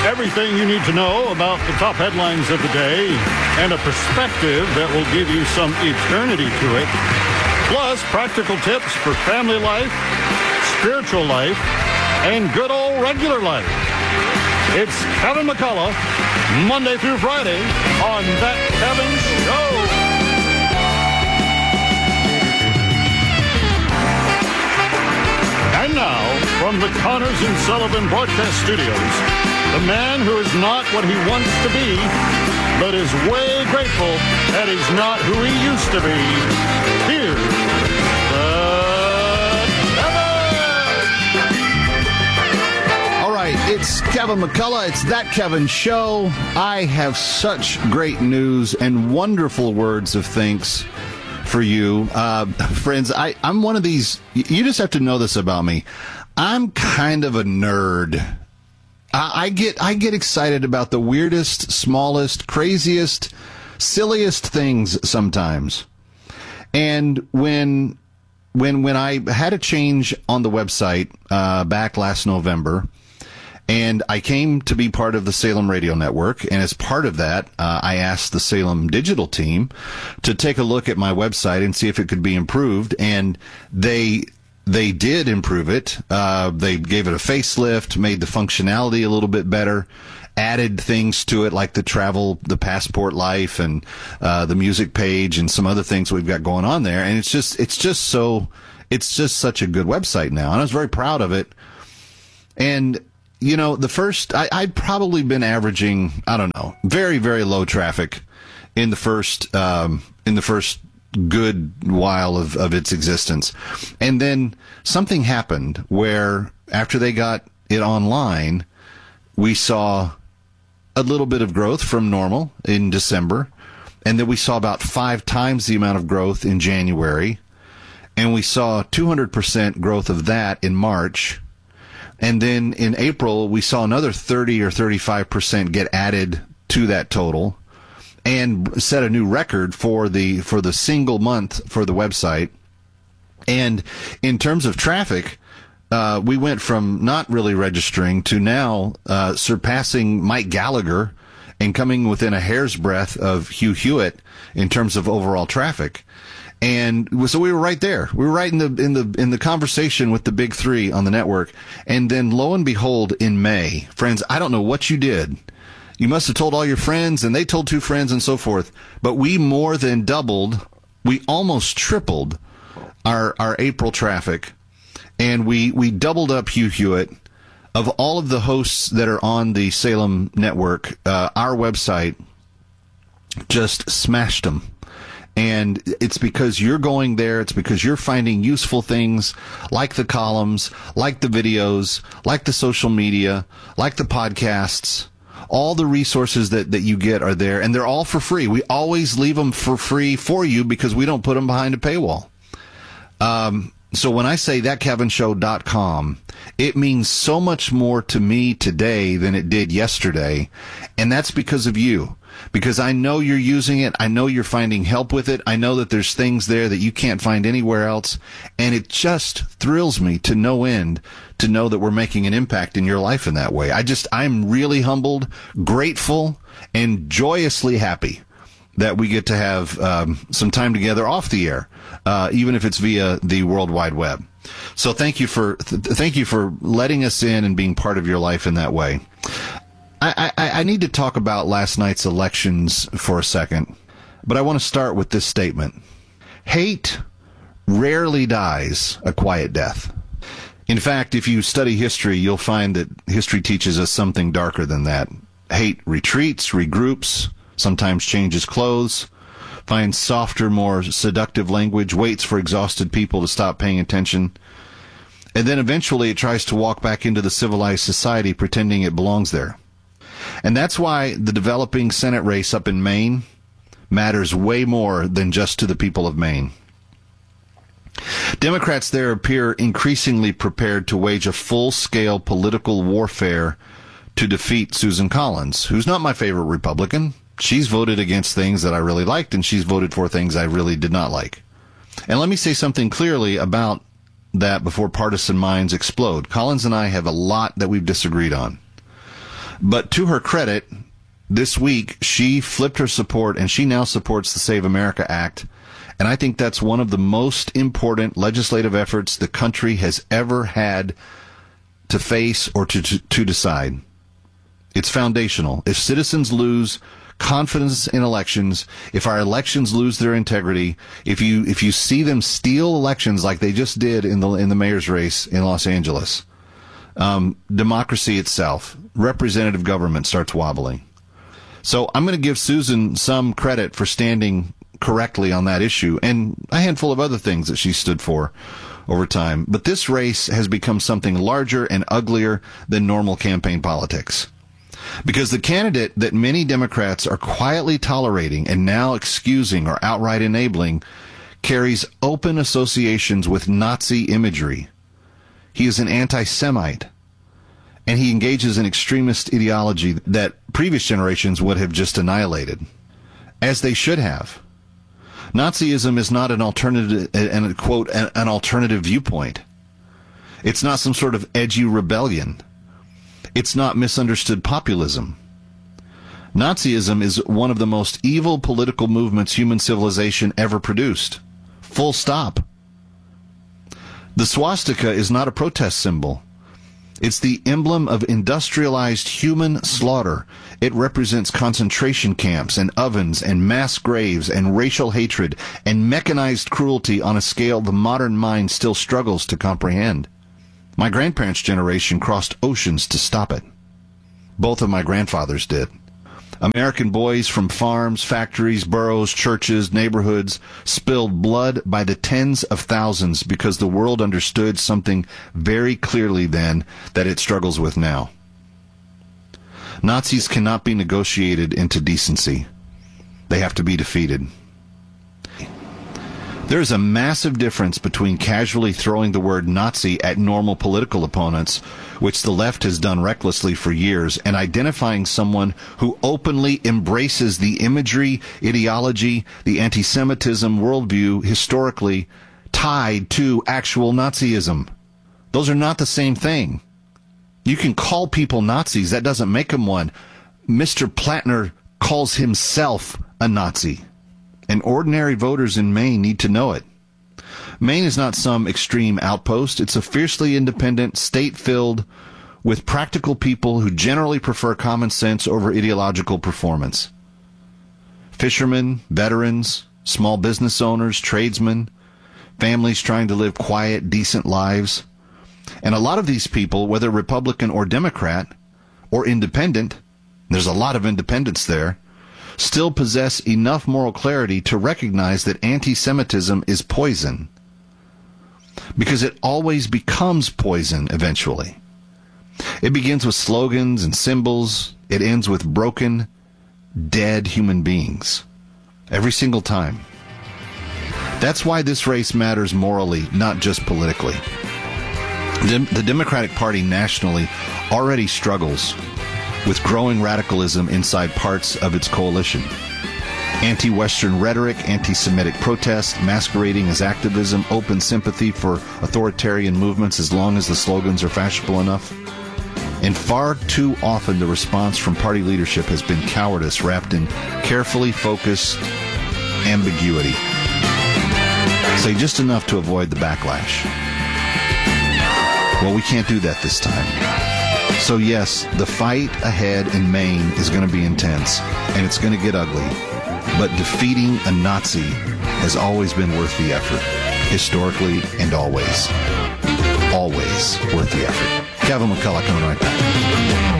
Everything you need to know about the top headlines of the day and a perspective that will give you some eternity to it. Plus, practical tips for family life, spiritual life, and good old regular life. It's Kevin McCullough, Monday through Friday on That Kevin Show. And now, from the Connors and Sullivan Broadcast Studios, the man who is not what he wants to be, but is way grateful that he's not who he used to be. Here's Kevin! All right, it's Kevin McCullough. It's That Kevin Show. I have such great news and wonderful words of thanks for you. Friends, I'm one of these, you just have to know this about me. I'm kind of a nerd. I get excited about the weirdest, smallest, craziest, silliest things sometimes. And when I had a change on the website back last November, and I came to be part of the Salem Radio Network, and as part of that, I asked the Salem Digital team to take a look at my website and see if it could be improved, and they did improve it. They gave it a facelift, made the functionality a little bit better, added things to it like the travel, the passport life, and the music page, and some other things we've got going on there. And it's just such a good website now, and I was very proud of it. And you know, I'd probably been averaging, I don't know, very, very low traffic in the first good while of its existence. And then something happened where after they got it online, we saw a little bit of growth from normal in December. And then we saw about 5 times the amount of growth in January. And we saw 200% growth of that in March. And then in April, we saw another 30 or 35% get added to that total, and set a new record for the single month for the website. And in terms of traffic, we went from not really registering to now surpassing Mike Gallagher and coming within a hair's breadth of Hugh Hewitt in terms of overall traffic. And so we were right there. We were right in the conversation with the big three on the network. And then lo and behold, in May, friends, I don't know what you did. You must have told all your friends, and they told 2 friends, and so forth. But we more than doubled. We almost tripled our April traffic, and we doubled up Hugh Hewitt. Of all of the hosts that are on the Salem network, our website just smashed them. And it's because you're going there. It's because you're finding useful things like the columns, like the videos, like the social media, like the podcasts. All the resources that you get are there, and they're all for free. We always leave them for free for you because we don't put them behind a paywall. So when I say thatkevinshow.com, it means so much more to me today than it did yesterday, and that's because of you. Because I know you're using it. I know you're finding help with it. I know that there's things there that you can't find anywhere else. And it just thrills me to no end to know that we're making an impact in your life in that way. I'm really humbled, grateful, and joyously happy that we get to have some time together off the air, even if it's via the World Wide Web. So thank you for letting us in and being part of your life in that way. I need to talk about last night's elections for a second, but I want to start with this statement. Hate rarely dies a quiet death. In fact, if you study history, you'll find that history teaches us something darker than that. Hate retreats, regroups, sometimes changes clothes, finds softer, more seductive language, waits for exhausted people to stop paying attention, and then eventually it tries to walk back into the civilized society pretending it belongs there. And that's why the developing Senate race up in Maine matters way more than just to the people of Maine. Democrats there appear increasingly prepared to wage a full-scale political warfare to defeat Susan Collins, who's not my favorite Republican. She's voted against things that I really liked, and she's voted for things I really did not like. And let me say something clearly about that before partisan minds explode. Collins and I have a lot that we've disagreed on. But to her credit, this week she flipped her support and she now supports the Save America Act. And I think that's one of the most important legislative efforts the country has ever had to face or to decide. It's foundational. If citizens lose confidence in elections, if our elections lose their integrity, if you see them steal elections like they just did in the mayor's race in Los Angeles, democracy itself, representative government starts wobbling. So I'm going to give Susan some credit for standing correctly on that issue and a handful of other things that she stood for over time. But this race has become something larger and uglier than normal campaign politics. Because the candidate that many Democrats are quietly tolerating and now excusing or outright enabling carries open associations with Nazi imagery. He is an anti-Semite, and he engages in extremist ideology that previous generations would have just annihilated, as they should have. Nazism is not an alternative, and quote, an alternative viewpoint. It's not some sort of edgy rebellion. It's not misunderstood populism. Nazism is one of the most evil political movements human civilization ever produced. Full stop. The swastika is not a protest symbol. It's the emblem of industrialized human slaughter. It represents concentration camps and ovens and mass graves and racial hatred and mechanized cruelty on a scale the modern mind still struggles to comprehend. My grandparents' generation crossed oceans to stop it. Both of my grandfathers did. American boys from farms, factories, boroughs, churches, neighborhoods spilled blood by the tens of thousands because the world understood something very clearly then that it struggles with now. Nazis cannot be negotiated into decency. They have to be defeated. There is a massive difference between casually throwing the word Nazi at normal political opponents, which the left has done recklessly for years, and identifying someone who openly embraces the imagery, ideology, the anti-Semitism worldview historically tied to actual Nazism. Those are not the same thing. You can call people Nazis. That doesn't make them one. Mr. Plattner calls himself a Nazi. And ordinary voters in Maine need to know it. Maine is not some extreme outpost. It's a fiercely independent state filled with practical people who generally prefer common sense over ideological performance. Fishermen, veterans, small business owners, tradesmen, families trying to live quiet, decent lives. And a lot of these people, whether Republican or Democrat or independent, there's a lot of independents there, still possess enough moral clarity to recognize that anti-Semitism is poison. Because it always becomes poison eventually. It begins with slogans and symbols. It ends with broken, dead human beings. Every single time. That's why this race matters morally, not just politically. The Democratic Party nationally already struggles with growing radicalism inside parts of its coalition. Anti-Western rhetoric, anti-Semitic protest, masquerading as activism, open sympathy for authoritarian movements as long as the slogans are fashionable enough. And far too often the response from party leadership has been cowardice wrapped in carefully focused ambiguity. Say just enough to avoid the backlash. Well, we can't do that this time. So yes, the fight ahead in Maine is going to be intense, and it's going to get ugly. But defeating a Nazi has always been worth the effort, historically and always. Always worth the effort. Kevin McCullough coming right back.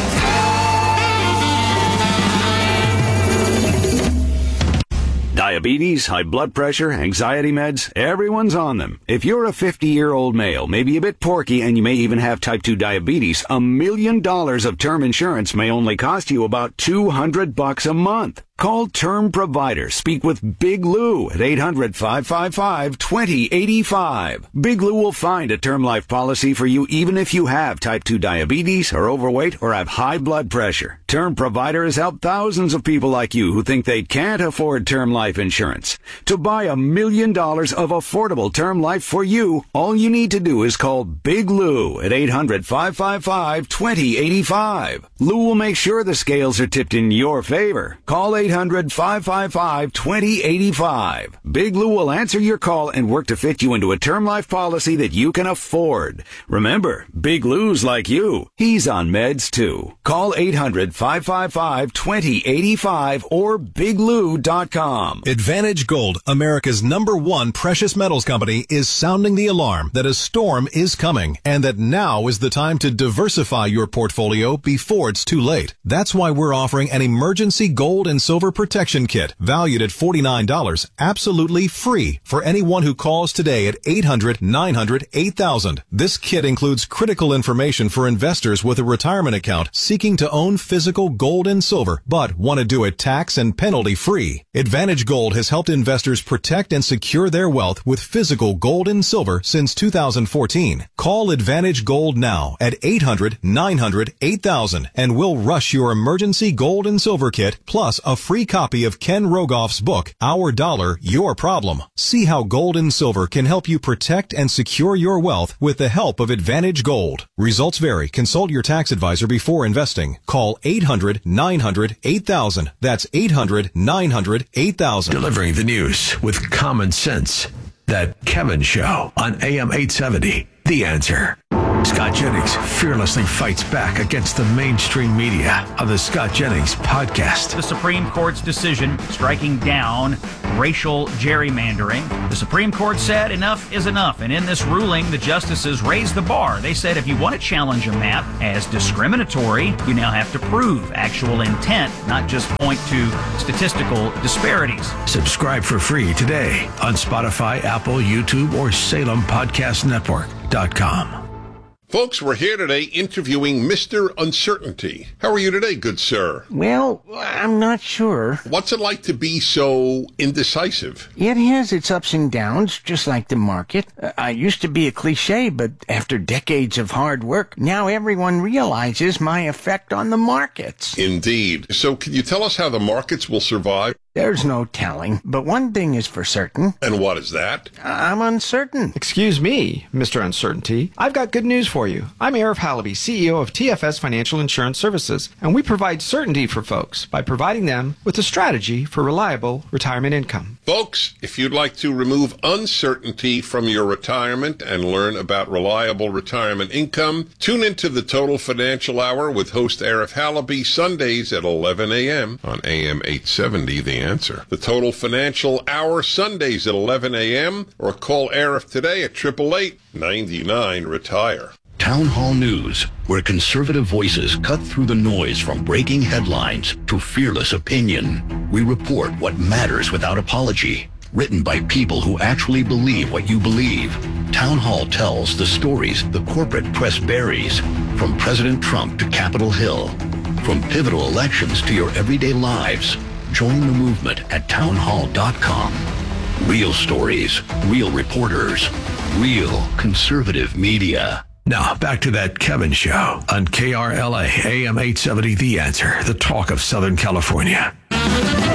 Diabetes, high blood pressure, anxiety meds, everyone's on them. If you're a 50-year-old male, maybe a bit porky, and you may even have type 2 diabetes, $1 million of term insurance may only cost you about $200 a month. Call Term Provider. Speak with Big Lou at 800-555-2085. Big Lou will find a term life policy for you even if you have type 2 diabetes, are overweight, or have high blood pressure. Term Provider has helped thousands of people like you who think they can't afford term life insurance. To buy $1 million of affordable term life for you, all you need to do is call Big Lou at 800-555-2085. Lou will make sure the scales are tipped in your favor. Call 800-555-2085. Big Lou will answer your call and work to fit you into a term life policy that you can afford. Remember, Big Lou's like you. He's on meds too. Call 800-555-2085 or biglou.com. Advantage Gold, America's #1 precious metals company, is sounding the alarm that a storm is coming and that now is the time to diversify your portfolio before it's too late. That's why we're offering an emergency gold and silver protection kit valued at $49, absolutely free for anyone who calls today at 800-900-8000. This kit includes critical information for investors with a retirement account seeking to own physical gold and silver, but want to do it tax and penalty free. Advantage Gold has helped investors protect and secure their wealth with physical gold and silver since 2014. Call Advantage Gold now at 800-900-8000 and we'll rush your emergency gold and silver kit plus a free copy of Ken Rogoff's book, Our Dollar, Your Problem. See how gold and silver can help you protect and secure your wealth with the help of Advantage Gold. Results vary. Consult your tax advisor before investing. Call 800-900-8000. That's 800-900-8000. Delivering the news with common sense. That Kevin Show on AM 870. The Answer. Scott Jennings fearlessly fights back against the mainstream media on the Scott Jennings Podcast. The Supreme Court's decision striking down racial gerrymandering. The Supreme Court said enough is enough, and in this ruling, the justices raised the bar. They said if you want to challenge a map as discriminatory, you now have to prove actual intent, not just point to statistical disparities. Subscribe for free today on Spotify, Apple, YouTube, or SalemPodcastNetwork.com. Folks, we're here today interviewing Mr. Uncertainty. How are you today, good sir? Well, I'm not sure. What's it like to be so indecisive? It has its ups and downs, just like the market. I used to be a cliche, but after decades of hard work, now everyone realizes my effect on the markets. Indeed. So can you tell us how the markets will survive? There's no telling, but one thing is for certain. And what is that? I'm uncertain. Excuse me, Mr. Uncertainty. I've got good news for you. I'm Arif Halaby, CEO of TFS Financial Insurance Services, and we provide certainty for folks by providing them with a strategy for reliable retirement income. Folks, if you'd like to remove uncertainty from your retirement and learn about reliable retirement income, tune into the Total Financial Hour with host Arif Halaby Sundays at 11 a.m. on AM 870 The Answer. The Total Financial Hour Sundays at 11 a.m. or call Arif today at 888-99-RETIRE. Town Hall News, where conservative voices cut through the noise from breaking headlines to fearless opinion. We report what matters without apology. Written by people who actually believe what you believe. Town Hall tells the stories the corporate press buries, from President Trump to Capitol Hill, from pivotal elections to your everyday lives. Join the movement at townhall.com. Real stories, real reporters, real conservative media. Now, back to that Kevin Show on KRLA AM 870 The Answer, the talk of Southern California.